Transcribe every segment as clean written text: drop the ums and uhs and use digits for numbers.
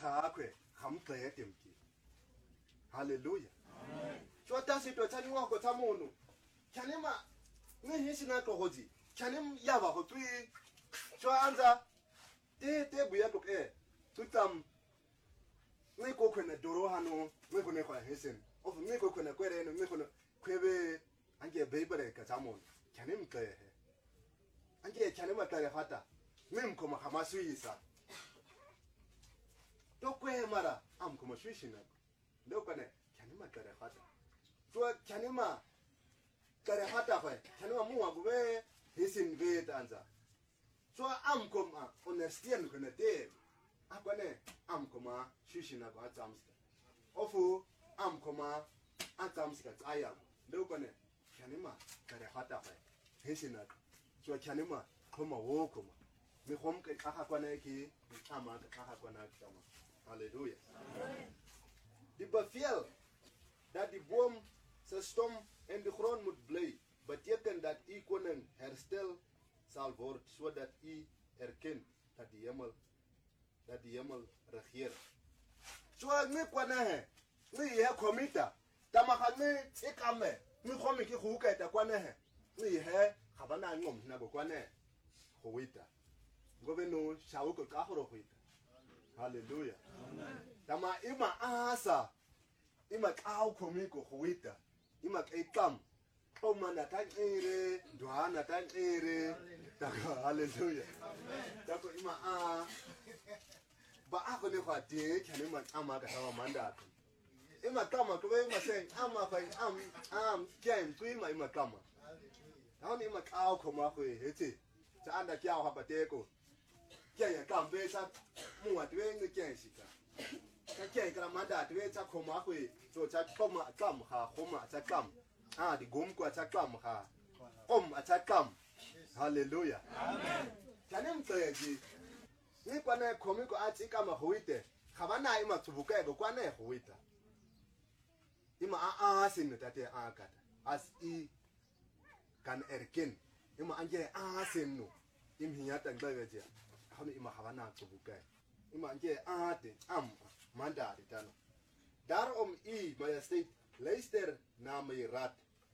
khakwe khamgxe temki hallelujah amen so tasito tsanwa go tsamono kanema ngi hisina to goji kanem yaba go tui so anza te buya to ke tutam ngi ko kwena doro hano ngi ko ne kwa hisen of ngi ko kwena kwere no ngi ko kwebe ange beibere ka tsamono kanem ke ange kanema tare hata mim koma kama suisa to kwe mara am koma suishina ndo kane kanema tare hata so kanema tare hata fa kanema muwa gube hisin ve tanza so am koma understand kone te akwane am koma suishina ko atsamska ofu am koma atsamska ayam ndo kane kanema tare hata fa hisina so kanema koma wo koma mi khom ke kha kwana ki ama kha kwana kama hallelujah amen die bevel dat die boom se stom in die grond moet bly beteken dat u koning herstel sal word sodat u erken dat die hemel regeer so mi kwana he mi he komita tamagane tsekame mi khomi ke go ka ta kwana he mi he khabana ngom na go kwana go wita gobe no shawo ko ka horo wita hallelujah amen tama ima asa ima ka khomi ko go wita ima ka ikam omana ta ere duana ta ere hallelujah amen tako ima ba ako ne kwa de kane ma ama ka tawa manda ima kama ko be ma sen ama fa am game tu ima kama hallelujah ima ka khoma ko hete cha anda kya ha bateko kya kambe sa muwa twe nge kya shika kya kra manda twe cha khoma ko so cha khoma kam ha khoma cha kam di gom ko cha kam ha kom cha kam hallelujah amen kanem tsaji ni kwana khomi ko ati kama hoite khabana ima tsubuka go kwana hoita ima sin tate akata as I kan erken ima anje sin no im hiyata ngbeje khami ima khabana tsubuka ima anje ate manda ditano daarom I majesteit luister na my raad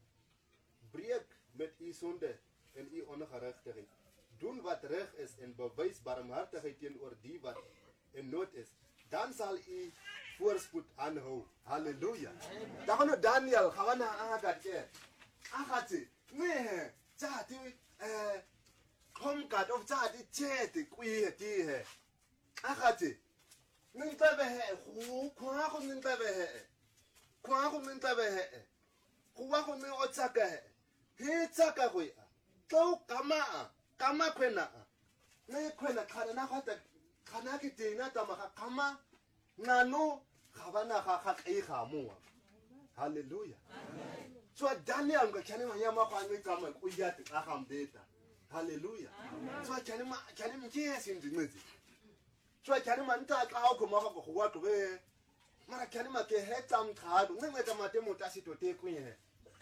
breek met U sonde en U ongerechtigheid doen wat reg is en bewys barmhartigheid teenoor die wat in nood is dan sal U voorspoed aanhou hallelujah dan Daniel khawana agate agate ne tsati kom god of tsati chete kwi ti he agate nintlabe he khwa go nintlabe he khwa go nintlabe he khwa go ne o tsaka he tsaka go ya tlo kama kwena ne kwena khana na khata khana ke tina tama kama nano khabana kha e khamuwa hallelujah amen so Daniel ga kane ma yama kwa ne tama ku yati akhamdeta hallelujah so kane mke sindinezi so kane ma nta ka ko ma ko wa to be mara kane ma ke hetam khadu ne tama te mutasi to te kunye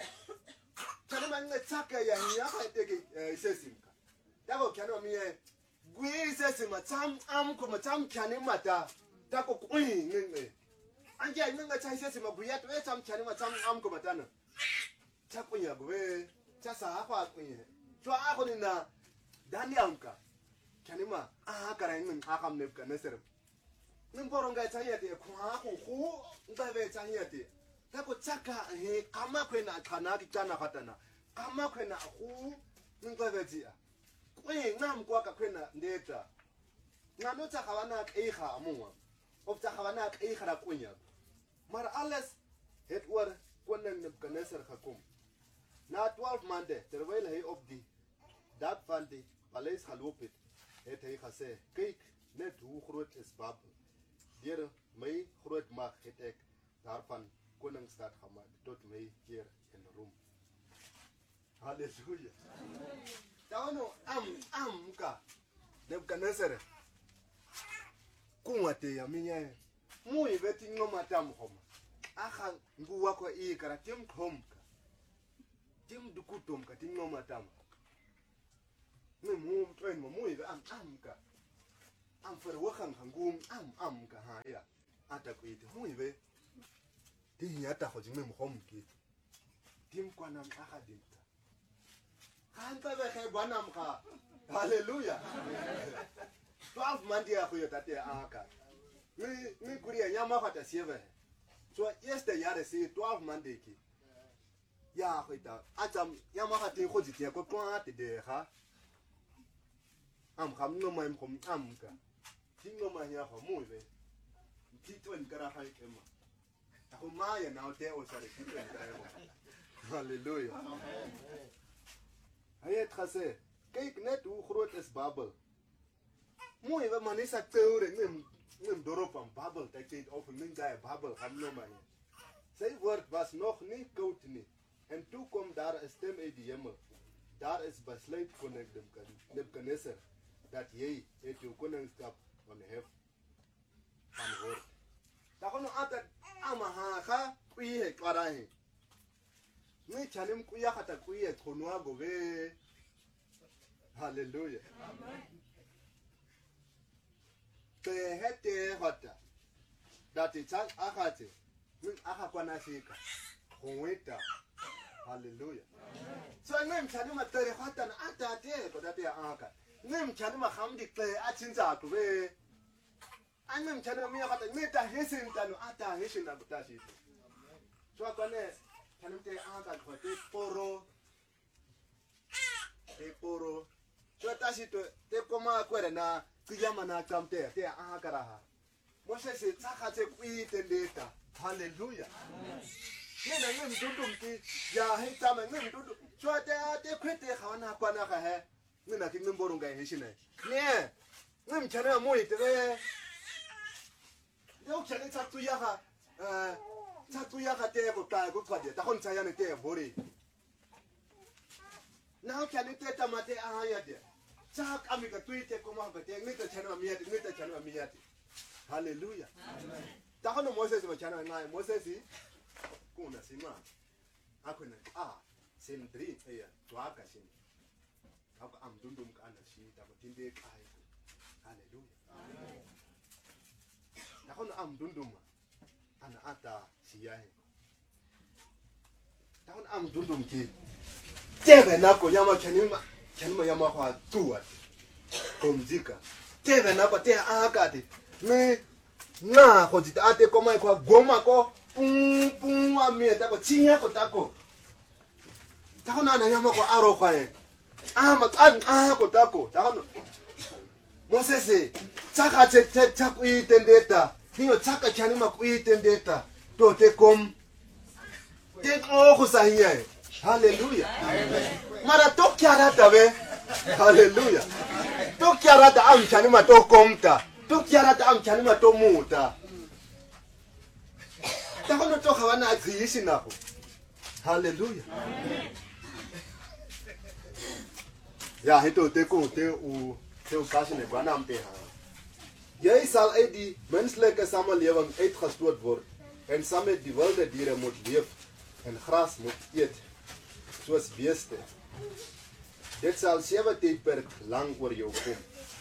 kane ma ne tsaka ya nya ka te ke sesimka dabo kane ma miye gwi sesima tam ko ma tam kane mata tako kuin nge anje nge cha sesima buya to tam kane ma tam ko matana takunya gwe cha sa kwa kunye so ako ni na Daniel ka kane ma kara nge akam ne ka neser nge boronga cha yete kwa ko ndabe cha yete tako chaka he kama kwena kana kitana katana kama kwena khu nge dia kwe ngam kwa ka kwena ndeta ngano cha khawana e kha amuwa of cha khawana e khara kunya maar alles het oor koning Nebukadneser gekom na 12 maande terwyl hy op die dak van die paleis geloop het hy gesê kyk net hoe groot is Babel deur my groot mag het ek daarvan koningsstad gemaak tot my keer in Rom hallelujah Tawano ka Nebukadneser kumate ya minya mui beti ngoma tam khoma akha nguwa ko I kara tim khomka tim dukutum ka tim ngoma tam me mum tren mo mui be ka am verwagang hangum am ka haya ata kwete muibe ti yata ho jime mkhomki tim kwanam akadimta kanta be khe gwanam kha hallelujah 12 mandi ya khuyo tate aka ni kuriya nyama khata sieve so yesterday yare si 12 mandi ki ya khita atam nyama khati khojiti ko twate de kha am kham no mai khom am ka tingo ma ya kho muibe titwen kara ha kema ako maya na ote o sare titwen kara hallelujah hayet khase kijk net hoe groot is Babel mooi wat man is dat teore neem dorp van Babel dat jy of min daai Babel gaan nou maar sy woord was nog nie koud nie en toe kom daar 'n stem uit die hemel daar is besluit koning Nebukadnesar dat jy het jou koningskap onhef van woord daar kon altyd amaha ga kuye kwarahe ni chanim kuya khata kuye khonwa gobe hallelujah amen te hete hota dat dit akate min akakwana fika khoweta hallelujah so ngem chanim atere hota na atate ko date aka ngem chanim khamdi te achinza gobe angem chanim mi khata meta hesin tanu ata hesin abutashi so akane chanim te aka ko te poro so tashi te koma kwere na kuyama na chamte te akaraha Moses se tsakhatse kuitendeta hallelujah nena ngem dudum ki ya hitama ngem dudum so te kwete khawana kwana ka he nena ki ngem borunga hishine ne ngem chana moi te yo chana tsatuya ka te ko ta ko kwade ta hon tsaya ne te bori na chana te tamate ahaya de tsak amika tuite koma ka te ngita chana miyati hallelujah amen takono Moses machana ngai Moses kuna sima akuna sendri ya twaka sini ako amdundum kana shi tako tinde kai hallelujah amen takono amdundum ana ata siyahe takono amdundum ki tebe nako yama chanima yama kwa tuwa komzika tebe nako te akati me na ko jita ate ko mai ko goma ko pum amie ta ko chinya ko tako tako na yama ko aro kwa e ko tako tako Moses tsaka te ku itendeta hiyo tsaka chani ma ku itendeta to te kom te ko sahiya hallelujah amen mara to kyara tabe hallelujah to kyara ta am chani ma to komta to kyara ta am chani ma to muta ta kono to khawana akhisi nako hallelujah amen ja hito te ko te u kasine banam te ha jy sal uit die menslike samelewing uitgestoot word en saam met die wilde diere moet leef en gras moet eet soos beeste dit sal 7 tydperk lang oor jou kom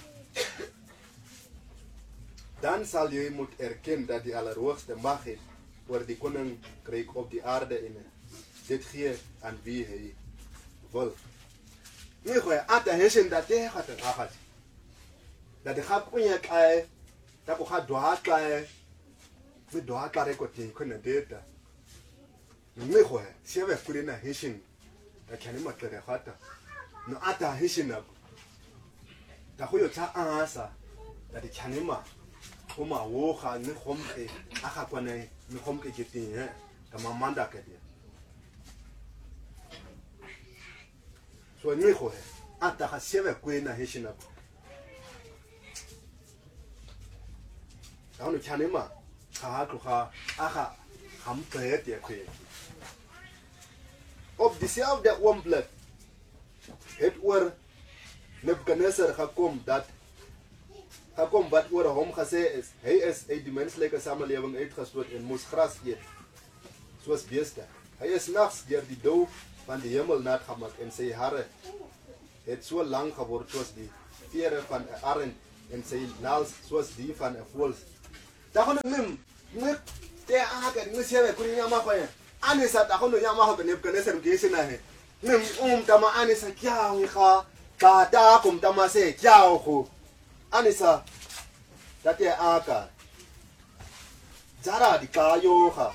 dan sal jy moet erken dat die Allerhoogste mag het oor die koninkryk op die aarde en dit gee aan wie hy wil. Nie goeie ata heshen dat hy gaat dat hy gaat kunye kae dat hy gaat doa kae met doa kae kote kuna data nie goeie sewe kuri na heshen dat hy nie maklere gaat no ata heshen na dat goeie ta asa dat hy nie ma Oma wo ga ni khomke aka kwana ni khomke ketin he ta mamanda ke dia so ni kho he ata ha sebe kwena he shina ta no chane ma ka ko ha aka ham pe dia kwe op diezelfde oomblik het oor Nebukadnesar gekom dat Hakom wat oor hom gesê is, hy is uit die menslike samelewing uitgestoot en moes gras eet, soos beeste. Hy is nags deur die dou van die hemel nat gemaak en sy hare het so lang geword soos die vere van 'n arend en sy naals soos die van 'n voël. Da gaan nim met te aga ni sewe kuri nyama kwa ya. Anisa ta kono nyama ho bene bene ser gese na he. Nim tama anisa kyao kha ka ta kum tama se kyao khu. Anisa ta te aga. Zara di ka yo kha.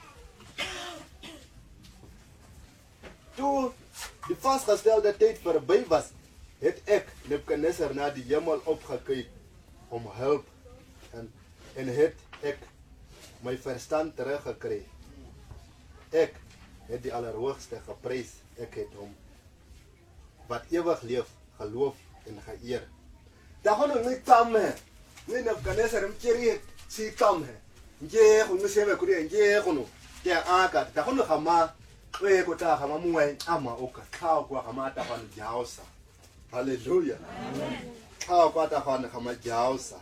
Toe die vasgestelde tyd verby was, het ek Nebukadneser na die hemel opgekyk om hulp en het ek my verstand teruggekry. Ek het die Allerhoogste geprys, ek het hom wat ewig leef, geloof en geëer. Da gaan ons nie tam he. Nie Nebukadneser mkeri si tam he. Nje khunu sebe kuri nje khunu. Ke aka da khunu khama we ko ta khama muwe ama oka kha kwa khama ta khanu jausa. Hallelujah. Amen. Kha kwa ta khanu khama jausa.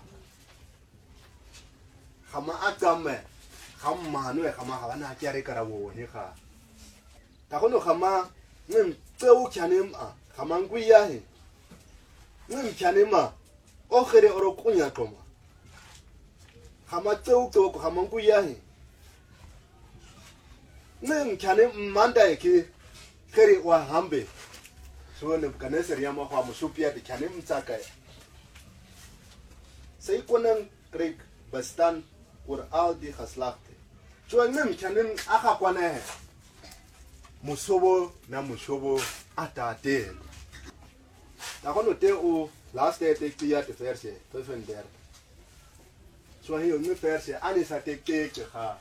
Khama atame. Khama no khama khana kyare karawo ni kha. Ta khunu khama nim teu kyanim a khama nguya he. Nim kyanima o khere oro kunya koma. Khama teu to khama nguya he. Nim kyanim manda ki khere wa hambe. So Nebukadneser yama kwa musupia di kyanim tsaka. Sy koning kry bestaan oor al die geslagte. So nim kyanim aka kwana he. Musobo na musobo atate. Da kono te o laaste tek te te verse 35. So hier nu verse anisa tek ga.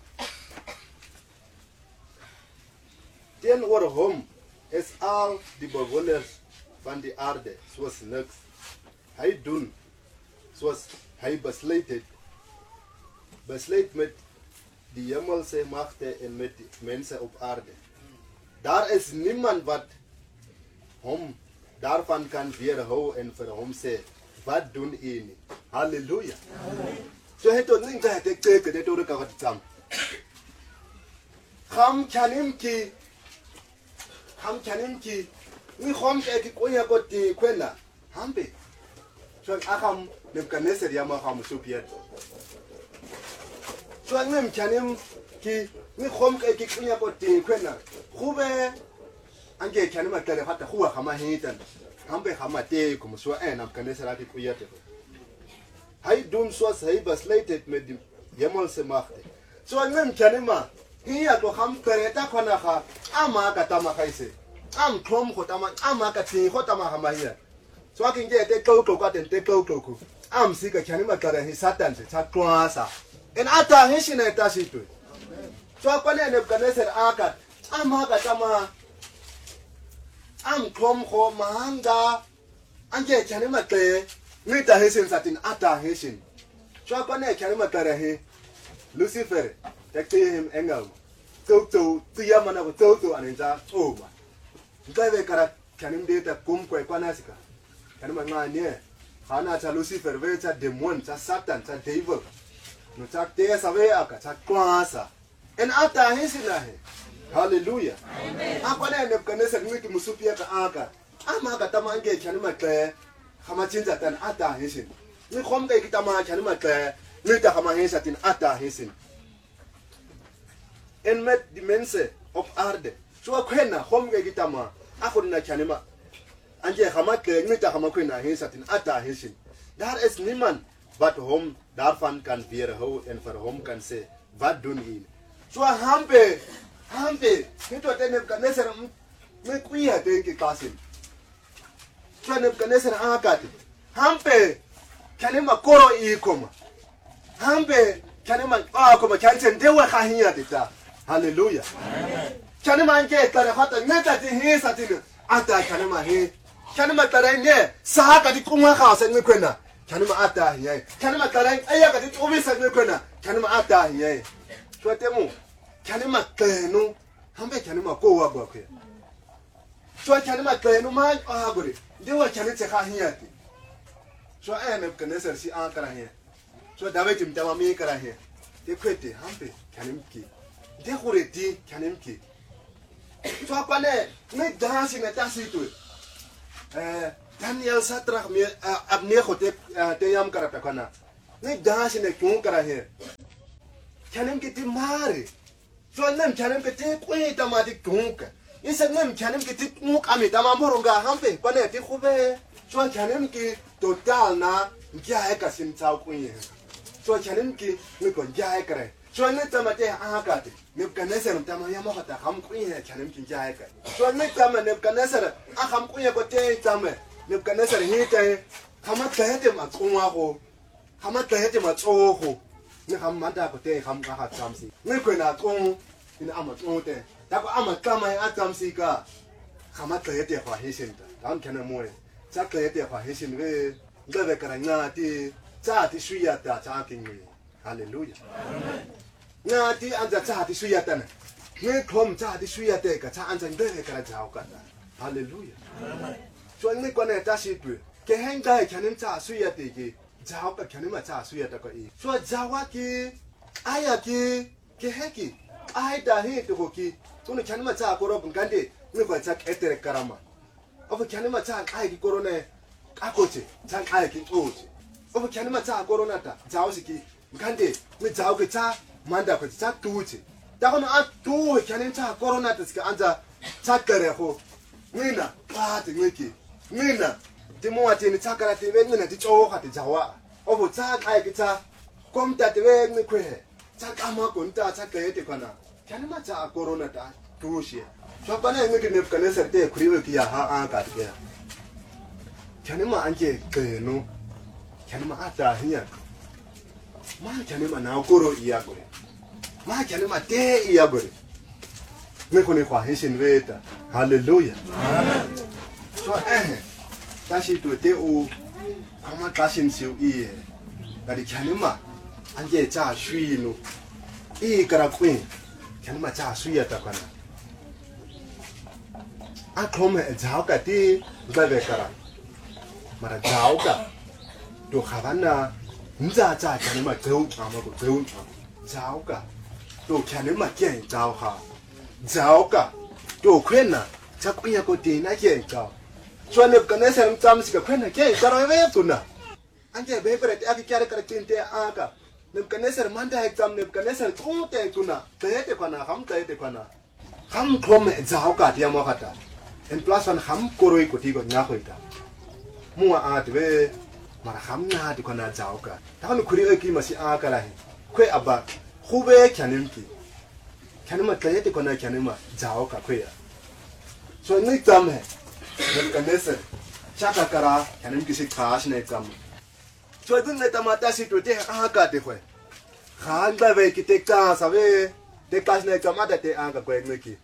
Teenoor hom is al die bewoners van die aarde soos niks. Hy doen soos hy besluit met die hemelse magte en met die mense op aarde. Daar is niemand wat hom daarvan kan weerhou en vir hom sê, wat doen u nie? Halleluja. So het ons nie getek dit oor kan wat sam. Kham chanim ki ni khom ek konya koti kwenda hambe. So akam Nebukadneser yama kham supia. So ngem chanim ki ni khom ek konya koti kwenda. Khube ange chanim atale hata huwa kama hitan. Hambe kama te kom so Nebukadneser ati kuyate. Hy doen soos hy besluit met die hemelse magte. So ngem chanima hier to kham kereta khona kha ama ka tama khaise. Am klom khotama ama ka ti khotama kama hier. So akinge te koko ka te koko. Am sika chanima kare hi satan se chakwasa. En ata hishina etasitu. So akwane Nebukadneser aka ama ka tama am klom kho mahanga ange chanima te nita hishin satin ata hishin. So akwane chanima kare hi Lucifer tekte him engel. Toto tiyamana ko toto aninja oma. Ntawe kara kanim data kum kwa kwanasika. Kanima ngane hana cha Lucifer we cha demon cha satan cha devil. No cha te sawe aka cha kwasa. En ata hisina he. Hallelujah. Amen. Akwane Nebukadneser ngiki musupia ka aka. Ama ka tamange kanima kle khama chinza tan ata hisin. Ni khomga kitama kanima kle nita khama hisatin ata hisin. En met die mensen op aarde. Zo kwena homge gitama. Akhorina chanema. Anje khamake nita khamakwena hinsatin ata hinsin. Daar is niemand wat hom daarvan kan weerhou en vir hom kan sê wat doen u. So hambe. Hito te Nebukadneser me kuya denke kasin. So Nebukadneser akati. Hambe chanema koro ikoma. Hambe chanema koma chanchen dewa khahiya dita. Hallelujah. Amen. Chanima nke tare hata neta ti he satin ata chanima he. Chanima tare ne sahaka ti kuma khasa ne kwena. Chanima ata he. Chanima tare aya ka ti obi sa ne kwena. Chanima ata he. Chwatemu. Chanima tenu hambe chanima ko wa ba kwe. Chwa chanima tenu ma agore. Dewa chanite kha hiyati. Chwa Nebukadneser si akara he. Chwa David mtama mi kara he. Te kwete hambe chanimki. Dekoreti kanimki. So apane ne dansi na tasitu. Daniel Sadrach me abne khote te yam karata kana. Ne dashi ne kun kara he. Kanem kiti mare. So nem kanem kiti kwe tamati kunka. Isa nem kanem kiti muk ami tamamboronga hampe kwane ti khube. So kanem ki total na ngia ka sim chau kwe. So kanem ki ne ko ngia kare. So ne tamate ahakati. Ne kaneser tamayama khata ham kwe kanem ki ngia ka. So ne tamane kaneser aham kwe ko te tame. Ne kaneser hite kama tete matsunga ko. Kama tete matsoho. Ne ham manda ko te ham ka tamsi. Ne ko na tong in amatonte. Da ko amakama ya tamsi ka. Kama tete kwa hisenta. Dan kana moe. Sa tete kwa hisin we. Ngave karanga ti cha ti suya ta cha kingi. Hallelujah. Ngati anja cha ti suya ta. Ne khom cha ti suya te ka cha anja ngave kara jao ka. Hallelujah. So ne ko ne ta shi pu. Ke henga khanin cha suya te ki. Jao ka khanin ma cha suya ta ko i. So jawa ki aya ki ke heki. Ai da he to ki. So ne khanin ma cha ko ro bungande. Ne ko cha etere karama. Opo khanin ma cha ai ki korone. Akoche, cha ai ki oche. Opo khanin ma cha korona ta. Jao si ki. Bungande ne jao ke cha manda ko cha tuche. Da ko na tu khanin cha korona ta ska anja cha kare ho. Nina, pa ti ngiki. Nina, ti mo ati ni chakara ti we ngina ti cho ka ti jawa. Obo cha ai ki cha kom ta ti we ngi kwe. Cha kama kon ta cha ke ti kana. Kani ma cha corona ta tu shi. So kana ngi ne kana ser te khuri we ki ya ha a ka ti ya. Kani ma anje ke no. Kani ma ata hiya. Ma kani ma na koro iya gore. Ma kani ma te iya gore. Me kone kwa hishin weta. Hallelujah. Amen. So tashi to te o kama tashin siu i. Gadi kanima anje cha shui no. I kara queen. Kanima cha shui ta kana. A kome jao ka ti bebe kara. Mara jao ka. Do khavana nza cha kanima teu ama ko teu. Jao ka. Do kanima kien jao ha. Jao ka do kwena cha kunya ko te na ke ka so ne ka ne sem tam si ka kwena ke ka ro ve tuna anje be pere te akikare kar kinte aka ne ka ne ser manda exam ne ka ne ser tu te tuna te kana ham te kana ham khom jao ka dia mo khata en plus one ham koroi ko ti ko nya khoita mu a te be mara ham na ti kana jao ka ta no khuri e ki ma si aka la he kwe aba khube khanim ki Kanima kayete kona kanima jao ka kwea. So ni tam hai. Jab kanese chaka kara kanim kisi khas ne tam. So dun ne tamata si to te a ka te khwe. Khan ba ve ki te ka sa ve te kas ne kamata te a ka kwe ne ki.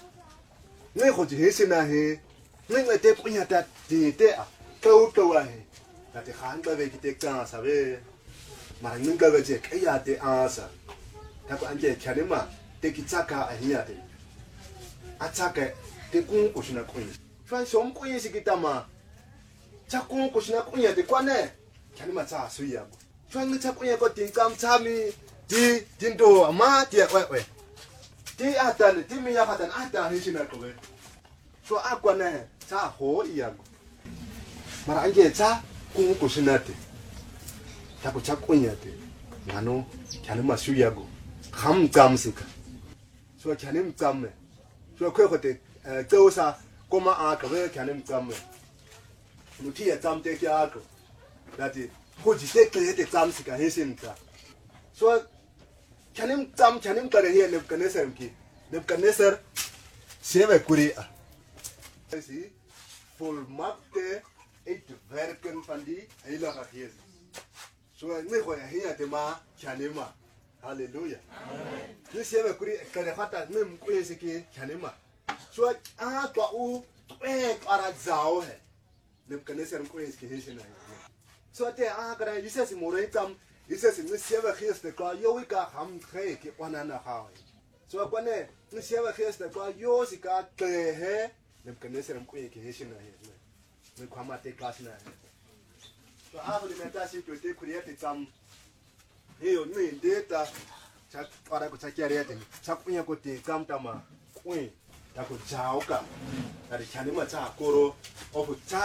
Ne kho ji hisi na he. Ne ne te punya ta ti te a. Ko wa he. Ta te khan ba ve ki te ka sa ve. Ma ning ka ve je kaya te a sa. Ta ko anje kanima te ki chaka ahia te achaka te kun ko shina kun fa som ko yesi kitama cha kun ko shina kun ya te kwane kani ma cha suya fa ngi cha kun ya ko tin kam cha mi di dindo ama ti we ti atan ti mi ya hatan ata hi shina ko we so akwane cha ho iya mara ange cha kun ko shina te ta ko cha kun ya te ngano kani ma suya go kham kam sika so kanim tamme so kwe khote tsosa koma a ka we kanim tamme muti ya tamte kya ko dati hoji te kle te tam sika hisin ta so kanim kare he ne kaneser ki ne kaneser seve kuri a si volmaakte uit werken van die heilige geest so ne go ya hiya te ma kanima Hallelujah. Amen. This year kuri kare fata nem ko yesiki kanima. So a to u ara zao he. Nem kaneser ko yesiki heshina. So te a kare yisesi more tam yisesi this year khiste ko yo wika ham khe ki wanana ha. So kwane this year khiste ko yo sika ke he nem kaneser ko yesiki heshina he. Me kwama te class na. So a alimentashi to te create tam Hiyo ni data cha para kuchakia rete cha kunya kote kamtama kwe ta ko jauka ari kanima cha koro ofu cha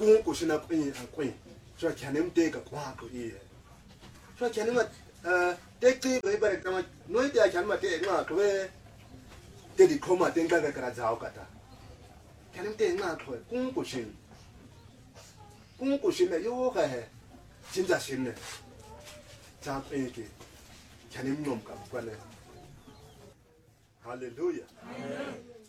ku ku shina queen and queen so can him take a quack here so can him take the paper kama no idea can ma take na ko te di koma tenga ga kara jao kata can him take na ko ku shin yo ga he 진짜 신네 자 이렇게 can him nom ka kwa ne hallelujah